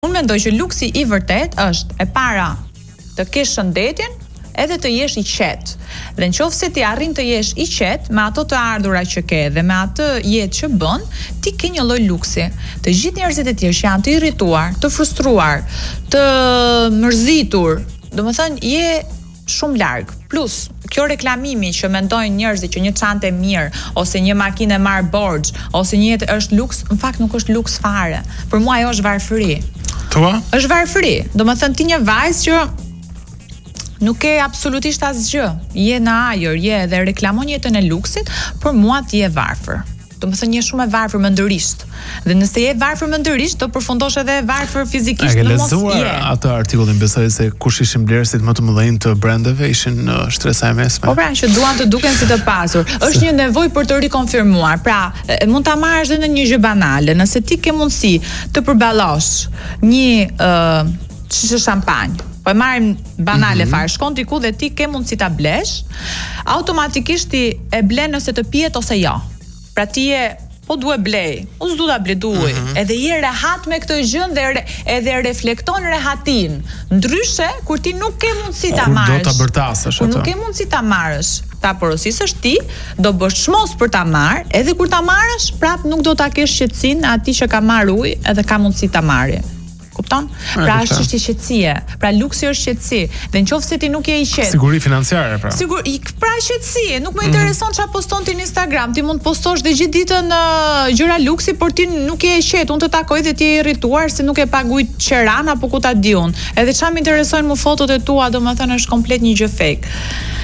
Unë mendoj që luksi I vërtet është e para të kesh shëndetin edhe të jesh I qetë. Dhe nëse ti arrin të jesh I qetë me ato të ardhurat që ke dhe me atë jetë që bën, ti ke një lloj luksi. Të gjithë njerëzit e tjerë që janë të irrituar, të frustruar, të mërzitur, domethënë je shumë larg. Plus, kjo reklamimi që mendojnë njerëzit që një çantë e mirë ose një makinë e marr borxh ose një jetë është luks, në fakt nuk është luks fare. Për mua ajo është varfëri. Tua? Është varfëri. Domethënë ti një vajzë që nuk ke absolutisht asgjë. Je në ajër, je dhe reklamon jetën e luksit, për mua ti je varfër. Domethënë je shumë e varfër mendërisht. Dhe nëse je varfër mendërisht, do përfundosh edhe varfër fizikisht në mos je. E ke lezuar atë artikullin, besoj se kush ishin blerësit më të mëdhenj të brandeve ishin në shtresa e mesme. Po pra, që duan të duken si të pasur. Është një nevojë për të rikonfirmuar. Pra, mund ta marrësh edhe në një gjë banale. Nëse ti ke mundësi të përballosh një shishe shampanjë, po e marrim banale fare, shkon diku dhe ti ke mundësi ta blesh, automatikisht ti e blen nëse të pihet ose jo. Pra ti je po duhet blej, unë s'du ta bleduj, edhe je rehat me këtë gjë dhe edhe reflekton rehatin. Ndryshe, kur ti nuk ke mundësi ta marrësh. Do ta bërtasësh atë. Kur nuk ke mundësi ta marrësh, ta porosisësh ti, do bësh çmos për ta marrë, edhe kur ta marrësh, prap nuk do ta kesh qetësinë atij që ka marrë ujë edhe ka mundësi ta marrë. Kupton? Pra është çështje qetësie. Pra luksi është qetësi. Dhe nëse ti nuk je I qetë. Siguri financiare pra. Pra qetësi, nuk më intereson çfarë poston ti në Instagram. Ti mund të postosh dhe gjithë ditën gjëra luksi, por ti nuk je I qetë. Unë të takoj dhe ti je irrituar se nuk e paguaj Qeran apo ku ta di unë. Edhe çfarë më interesojnë mu fotot e tua, domethënë është komplet një gjë fake.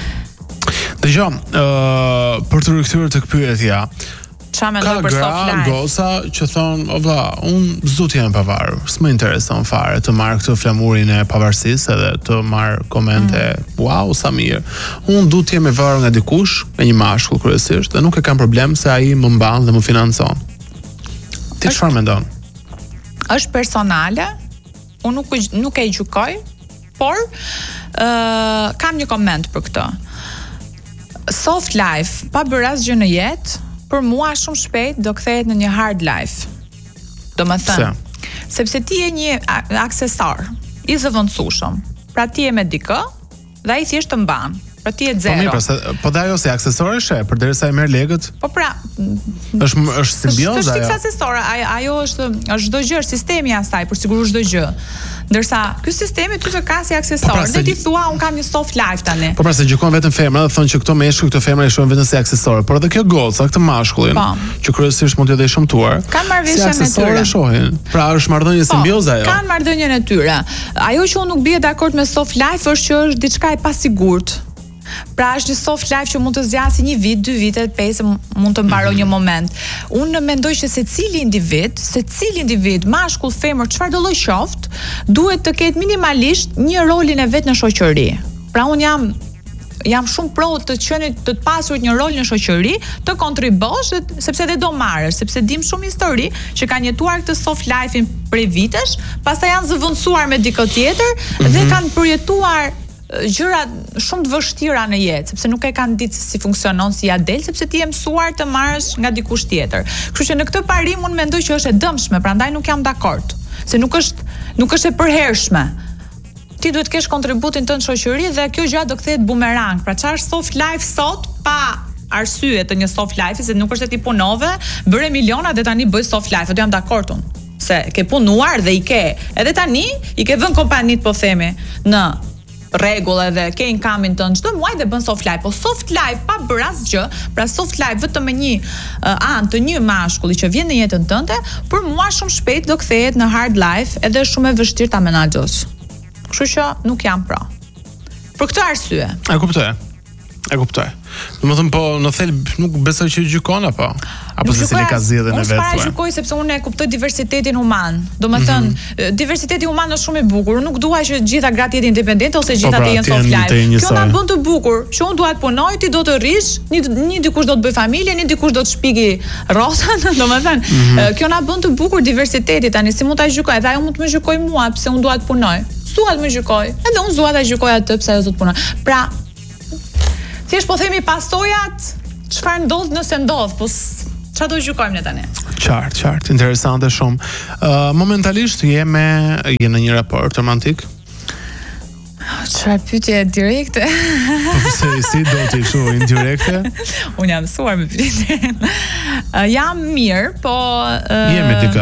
Dëgjoj, për të rikthyer tek pyetja, ka gra, gosa që thonë, o vlla, unë s'du të jem pavarur, s'më intereson fare të marr këtë flamurin e pavarësisë edhe të marr komente, wow, sa mirë. Unë du të jem e varur nga dikush, me një mashkull kryesisht, dhe nuk e kam problem se ai më mban dhe më financon. Ti çfarë mendon? Është personale, unë nuk e gjykoj, por kam një koment për këtë. Soft life, pa bërë asgjë në jetë, për mua shumë shpejt do kthehet në një hard life. Domethënë, sepse ti je një aksesor I zëvendësueshëm. Pra ti je me dikë dhe ai thjesht të mban. Pra ti je zero. Po dhe ajo si aksesor është, përderisa e merr legët. Po pra, është simbioza ajo. Është aksesor, ajo është çdo gjë, sistemi I asaj për sigurisht çdo gjë. Ndërsa ky sistemi ty të ka si aksesor, dhe ti thua un kam një soft life tani. Po pra se gjykon vetëm femra dhe thonë që këto meshkuj, këto femra I shohin vetëm si aksesor, por edhe kjo goca, këtë mashkullin, që kryesisht mund të jetë I shëmtuar. Kanë marrëveshjen e tyre. Si aksesor e shohin. Pra është marrëdhënie simbioza ajo. Kanë marrëdhënien e tyre. Ajo që unë nuk bie dakord me soft life është që është diçka e pasigurt. Pra është një soft life që mund të zgjasë 1 vit, 2 vite, 5 mund të mbaroj një moment. Unë mendoj që secili individ, mashkull, femër, çfarë do lloj qoftë, duhet të ketë minimalisht një rolin e vet në shoqëri. Pra unë jam shumë pro të qenit të pasurit një rol në shoqëri, të kontribosh sepse edhe do marrësh, sepse dim shumë histori që kanë jetuar këtë soft life-in prej vitesh, pastaj janë zëvendësuar me dikë tjetër dhe kanë përjetuar gjëra shumë të vështira në jetë, sepse nuk e kanë ditë si funksionon, si ja del, sepse ti je mësuar të marrësh nga dikush tjetër. Kështu që në këtë parim unë mendoj që është e dëmshme, prandaj nuk jam dakord, se nuk është e përhershme. Ti duhet të kesh kontributin tënd në shoqëri dhe kjo gjë do kthehet bumerang. Pra çfarë soft life sot pa arsye të një soft life, se nuk është se ti punove, bëre miliona dhe tani bëj soft life. Do jam dakord unë. Se ke punuar dhe I ke. Edhe tani I ke vënë kompanit, po themi, në rregull edhe ke income-in tënd çdo muaj dhe bën soft life. Po soft life pa bërë asgjë, pra soft life vetëm me një anë të një mashkulli që vjen në jetën tënde, për mua shumë shpejt do kthehet në hard life edhe është shumë e vështirë ta menaxhosh. Kështu që nuk jam pro. Për këtë arsye. E kuptoj. Domethënë po në thelb nuk besoj që gjykon apo se si ka zgjedhën e vet. Unë para gjykoj sepse unë e kuptoj diversitetin human. Domethënë diversiteti human është shumë I bukur. Nuk dua që gjitha gratë të jenë independente ose gjitha të jenë soft life. Kjo na bën të bukur, që unë dua të punoj, ti do të rish, një dikush do të bëj familje, një dikush do të shpiki rrotën, domethënë kjo na bën të bukur diversiteti. Tani si mund ta gjykoj? Edhe ajo mund të më gjykoj mua pse unë dua të punoj. S'dua të më gjykoj. Edhe unë dua ta gjykoj atë pse ajo do të punoj. Pra thjesht po themi pasojat, çfarë ndodh nëse ndodh, po Çfarë do gjykojmë ne tani? Qartë, interesante shumë. Momentalisht je në një raport romantik? Çfarë pyetje direkte? Po si do të kështu indirekte? Unë jam mësuar me pyetje. Jam mirë, po Je me dikë?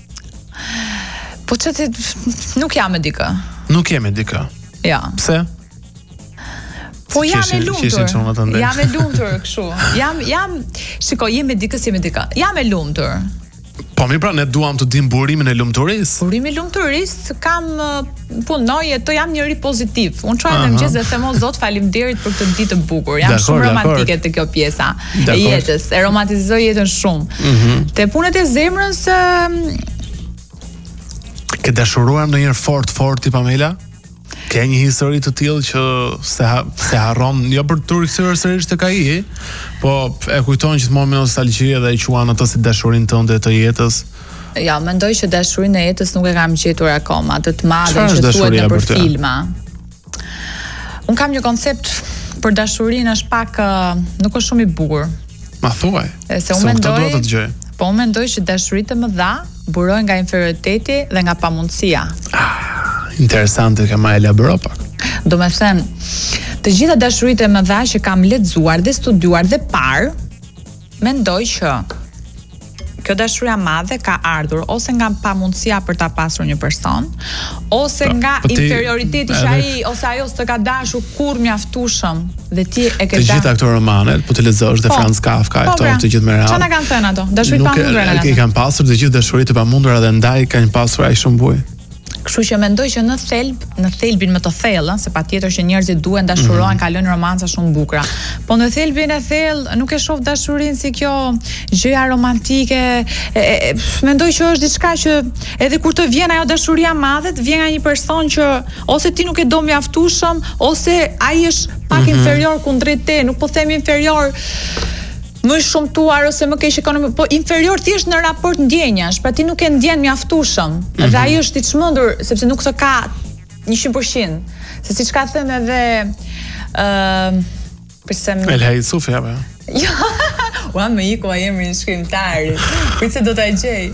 Po çfarë nuk jam me dikë. Nuk je me dikë. Ja. Pse? Po jam e lumtur. Jam e lumtur kështu. Shiko, je me dikë si me dikë. Jam e lumtur. Po mirë, pra ne duam të dim burimin e lumturisë. Burimi i lumturisë kam punoj e to jam njëri pozitiv. Unë çoj në mëngjes dhe them o Zot, faleminderit për këtë ditë të bukur. Jam shumë romantike te kjo pjesa e jetës. E romantizoj jetën shumë. Te punët e zemrës ke dashuruar ndonjëherë fort ti Pamela? Ke një histori të tillë që se harron jo për të rikthyer sërish tek ai, po e kujton gjithmonë me nostalgji dhe e quan atë si dashurinë tënde të jetës? Ja, mendoj që dashurinë e jetës nuk e kam gjetur akoma, të madhe që thuhet nëpër filma. Un kam një koncept për dashurinë është pak nuk është shumë i bukur. Ma thuaj. Se unë mendoj që dashuritë e mëdha burojnë nga inferioriteti dhe nga pamundësia. Interesante, ka ma elaboro pak. Do me thënë, të gjitha dashuritë e mëdha që kam lexuar dhe studiuar dhe parë, mendoj që kjo dashuria madhe ka ardhur ose nga pamundësia për ta pasur një person, ose nga inferioriteti që ai ose ajo s'të ka dashur kurrë mjaftueshëm dhe ti e ke dashur. Të gjitha këto romanet, po të lexosh dhe Franz Kafka, këto të gjithë me radhë. Çfarë na kanë thënë ato? Dashuri pa mundura. Nuk e kanë pasur të gjithë dashuritë e pamundura dhe ndaj kanë pasur aq shumë bujë. Kështu që mendoj që në thelbin më të thellë, se patjetër që njerëzit duhen dashurohen, kalojnë romanca shumë bukura. Po në thelbin e thellë nuk e shoh dashurinë si kjo gjëja romantike. Mendoj që është diçka që edhe kur të vjen ajo dashuria e madhe, të vjen nga një person që ose ti nuk e do mjaftueshëm, ose ai është pak inferior kundrejt te, nuk po them inferior më shumtuar ose më keq ekonomik, po inferior thjesht në raport ndjenjash, pra ti nuk e ndjen mjaftueshëm. Dhe ai është i çmendur sepse nuk të ka 100%. Se siç ka thënë edhe El Haysufi apo? Jo. Ua më iku ai emrin shkrimtarit. Pritse do ta gjej.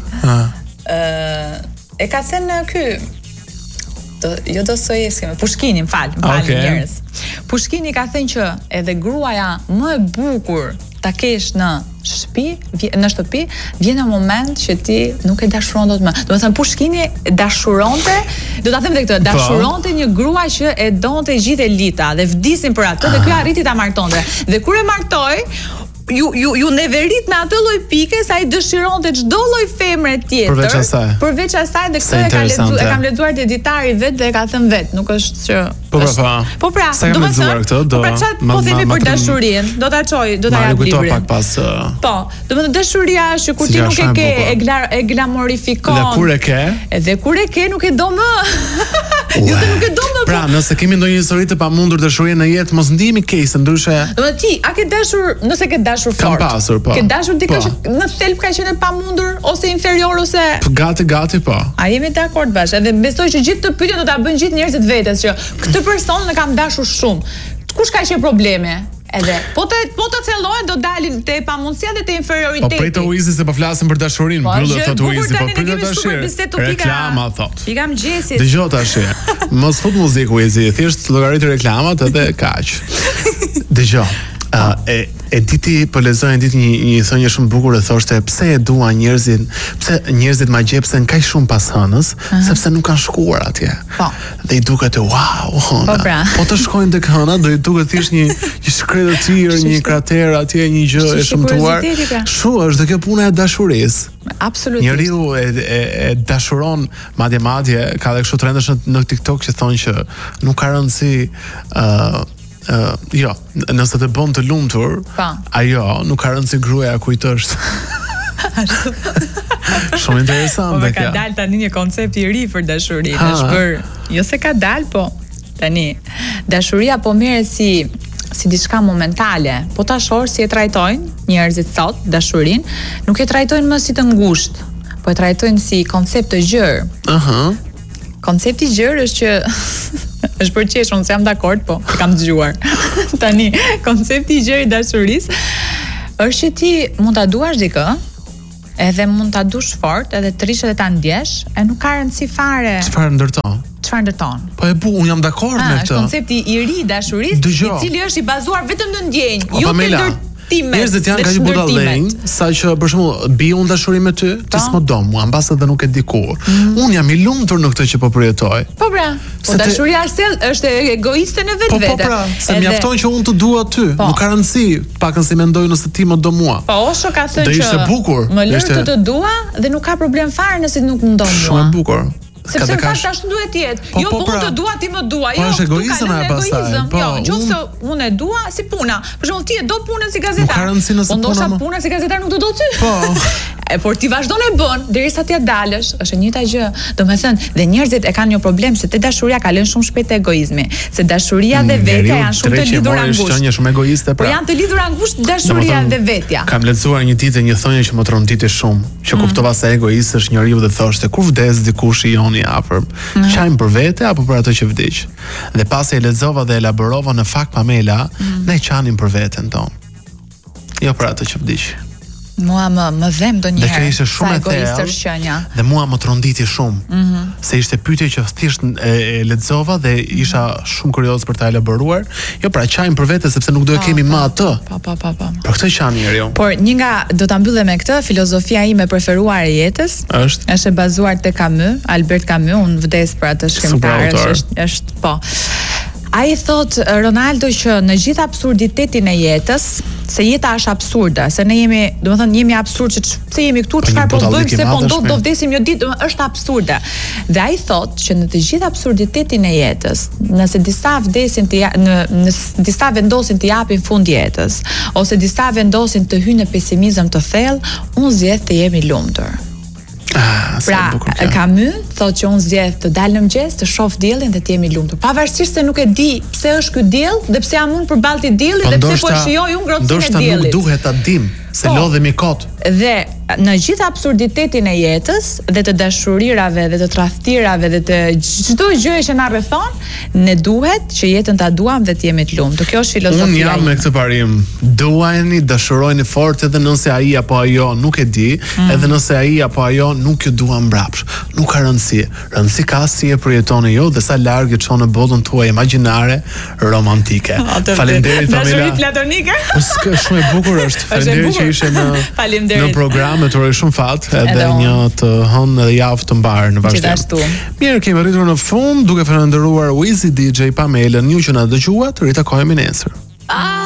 E ka thënë ky jo Dostojevski, Pushkini, më fal njerëz. Pushkini ka thënë që edhe gruaja më e bukur ta kesh në shtëpi, vjen në moment që ti nuk e dashuron dot më. Do të thënë Pushkini dashuronte, do ta them edhe këtë, dashuronte një grua që e donte gjithë elita dhe vdisin për atë dhe ky arriti ta martonte. Dhe kur e martoi, ju neverit me atë lloj pike sa ai dëshironte çdo lloj femre tjetër. Përveç asaj dhe këtë e kam lexuar te editari vet dhe e ka thënë vet, nuk është që Po pra, do të thënë, po themi për dashurinë, do ta çoj, do ta jap librin. Po, do të thënë dashuria është kur ti nuk e ke e glamorifikon. Dhe kur e ke? Edhe kur e ke nuk e do më. Jo se nuk e do më. Pra, nëse kemi ndonjë histori të pamundur dashurie në jetë, mos ndihemi keq, ndryshe. Do të ti, a ke dashur, nëse ke dashur fort? Kam pasur, po. Ke dashur dikë që në thelb ka qenë pamundur ose inferior ose Gati, po. A jemi dakord bashkë? Edhe besoj që gjithë të pyetjet do ta bëjnë gjithë njerëzit vetes që këtë person e kam dashur shumë. Kush ka qenë problemi? Edhe po të thellohen do dalin te pamundësia dhe te inferioriteti. Po pritë Uizi se po flasim për dashurinë, mbyllë thot Uizi, po pritë dashurinë. Reklama thot. I kam gjesit. Dëgjoj tash. Mos fut muzikë Uizi, thjesht llogarit reklamat edhe kaq. Dëgjoj. E diti po lexoj një thënie shumë bukur e thoshte pse e dua njerëzit, pse njerëzit ma gjepsen kaq shumë pas hënës, sepse nuk kanë shkuar atje. Po. Dhe i duket wow, hëna. Po të shkojnë tek hëna, do i duket thjesht një shkretë të tir, një krater atje, një gjë e shëmtuar. Kështu është dhe kjo puna e dashurisë. Absolutisht. Njeriu e dashuron madje ka edhe kështu trendesh në TikTok që thonë që nuk ka rëndësi jo, nëse të bën të lumtur, ajo nuk ka rëndësi gruaja kujt është. Shumë interesante kjo. Ka dalë tani një koncept i ri për dashurinë, është bër, jo se ka dalë, po tani dashuria po merret si diçka momentale, po ta shohësh si e trajtojnë njerëzit sot dashurinë, nuk e trajtojnë më si të ngushtë, po e trajtojnë si koncept të gjerë. Koncepti i gjerë është që është për qesh, unë se jam dakord, po kam dëgjuar. Tani, koncepti i gjerë i dashurisë është që ti mund ta duash dikë, Edhe mund ta dush fort, edhe të rish edhe ta ndjesh, e nuk ka rëndësi fare. Çfarë ndërton? Çfarë ndërton? Po unë jam dakord me këtë. Është koncepti i ri i dashurisë, i cili është i bazuar vetëm në ndjenjë, jo te ndërtimet. Njerëzit janë kaq budallënj, saqë për shembull bie unë dashuri me ty, ti s'më do mua, mbas edhe nuk e di kur. Unë jam i lumtur në këtë që po përjetoj. Po pra, po dashuria është egoiste në vetvete. Po pra, se mjafton që unë të dua ty, nuk ka rëndësi, pakën si mendoj nëse ti më do mua. Po Osho ka thënë që ishte bukur. Më lër të dua dhe nuk ka problem fare nëse nuk më do mua. Shumë e bukur. Sepse në fakt ashtu duhet të jetë. Jo, po unë të dua, ti më dua. Jo, është egoizëm e pastaj. Jo, nëse unë e dua si puna. Për shembull, ti e do punën si gazetar. Nuk ka rëndësi nëse puna. Po ndoshta puna si gazetar nuk do ty. Po. Por ti vazhdon e bën derisa ti dalësh, është e njëjta gjë. Domethënë, dhe njerëzit e kanë një problem se te dashuria ka lënë shumë shpejt egoizmi, se dashuria dhe vetja janë shumë të lidhura ngushtë. Është një shumë egoiste pra. Po janë të lidhura ngushtë dashuria dhe vetja. Kam lexuar një ditë një thënie që më tronditë shumë, që kuptova se egoist është njeriu dhe thoshte kur vdes dikush i joni afër, qajm për vete apo për atë që vdiq. Dhe pasi e lexova dhe elaborova në fakt Pamela, ne qanim për veten tonë. Jo për atë që vdiq. Mua më dhem ndonjëherë. Dhe ishte shumë e thellë. Dhe mua më tronditi shumë. Se ishte pyetje që thjesht e lexova dhe isha shumë kurioz për ta elaboruar. Jo, pra qajm për vete sepse nuk do e kemi më atë. Po. Për këtë qan njeriu. Por një nga do ta mbyllem me këtë, filozofia ime e preferuar e jetës është e bazuar te Camus, Albert Camus, unë vdes për atë shkrimtar, është po. Ai thot Ronaldo që në gjithë absurditetin e jetës, se jeta është absurde, se ne jemi, domethënë jemi absurd që pse jemi këtu, çfarë po bëjmë, se po do vdesim një ditë, është absurde. Dhe ai thot që në të gjithë absurditetin e jetës, nëse disa vdesin në disa vendosin të japin fund jetës, ose disa vendosin të hyjnë në pesimizëm të thellë, unë zgjedh të jemi lumtur. Pra, Camus thotë që unë zgjedh të dal në mëngjes, të shoh diellin dhe të jemi lumtur. Pavarësisht se nuk e di pse është ky diell dhe pse jam unë përballë të diellit dhe pse po e shijoj unë ngrohtësinë e diellit. Ndoshta nuk duhet ta dim, se lodhemi kot. Dhe në gjithë absurditetin e jetës dhe të dashurirave dhe të tradhtirave dhe të çdo gjë që na rrethon, ne duhet që jetën ta duam dhe të jemi të lumtur. Kjo është filozofia. Unë jam me këtë parim. Duajeni, dashurojeni fort edhe nëse ai apo ajo nuk e di, edhe nëse ai apo ajo nuk ju dua mbrapsht. Nuk ka rëndësi. Rëndësi ka si e përjetoni ju dhe sa larg e çon në botën tuaj imagjinare romantike. Faleminderit Pamela. Dashuri platonike. Po shumë e bukur është. Faleminderit që ishe në program. Të uroj shumë fat edhe një të hënë dhe javë të mbarë në vazhdim. Mirë, kemi arritur në fund duke falendëruar Wizy DJ Pamela, ju që na dëgjuat, ritakohemi nesër.